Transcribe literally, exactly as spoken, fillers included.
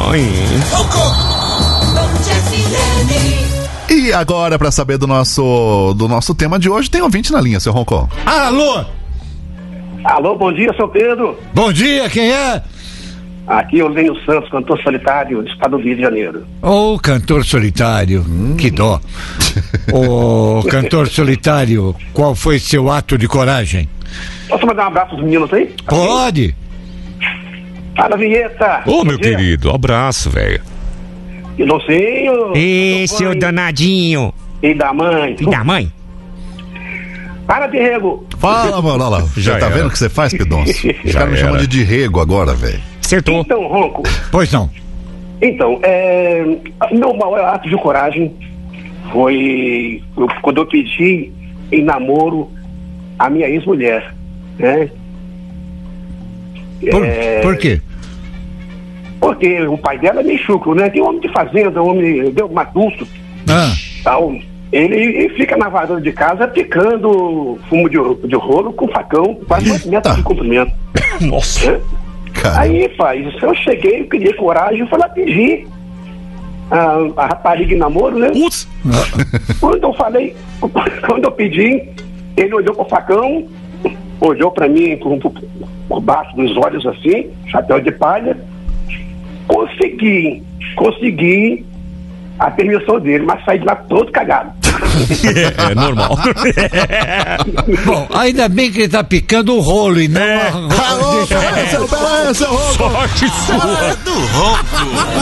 E agora, para saber do nosso, do nosso tema de hoje, tem ouvinte na linha, seu Ronco. Alô? Alô, bom dia, seu Pedro. Bom dia, quem é? Aqui é o Lênio Santos, cantor solitário do estado do Rio de Janeiro. Ô, oh, cantor solitário, hum. que dó. Ô, oh, cantor solitário, qual foi seu ato de coragem? Posso mandar um abraço pros meninos aí? Pode. Fala, vinheta. Ô, meu querido, abraço, velho. Inocêncio. E seu danadinho. E da mãe. E da mãe? Para de rego. Fala, mano, olha lá. Já, Já tá era. Vendo o que você faz, Pedonço? Os caras me chamam de de rego agora, velho. Acertou. Então, Ronco. Pois não. Então, é, meu maior ato de coragem foi eu, quando eu pedi em namoro a minha ex-mulher, né? Por, é, por quê? Porque o pai dela é meio chucro, né? Tem um homem de fazenda, um homem deu matuto. Ah. Tal. Ele, ele fica na varanda de casa picando fumo de, de rolo com facão, quase dois metros de comprimento. Nossa. É? Aí, pai, eu cheguei, eu criei coragem, fui lá pedir a, a rapariga em namoro, né? Ups. Quando eu falei, quando eu pedi, ele olhou pro facão, olhou pra mim por, por, por baixo dos olhos assim, chapéu de palha. Consegui, consegui a permissão dele, mas saí de lá todo cagado. É, é normal. Bom, ainda bem que ele tá picando o rolo e não é. a... Alô, seu Beleza, Ronco. Sorte sua. Do Ronco.